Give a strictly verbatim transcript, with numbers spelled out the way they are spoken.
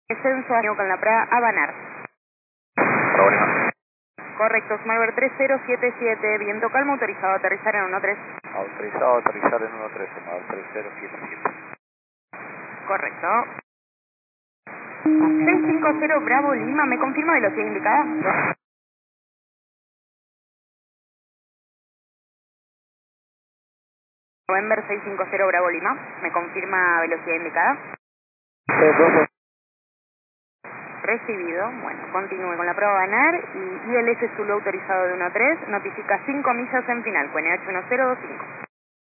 Descenso con la prueba Avanar. Problema. Correcto, Smart tres cero siete siete, viento calmo, autorizado a aterrizar en uno tres. Autorizado a aterrizar en uno tres, Smart tres cero siete siete. Correcto. seiscientos cincuenta Bravo Lima, ¿me confirma velocidad indicada? November seiscientos cincuenta Bravo Lima, ¿me confirma velocidad indicada? Recibido. Bueno, continúe con la prueba Avanar y I L S Zulu autorizado de uno tres, notifica cinco millas en final, Q N H uno cero dos cinco.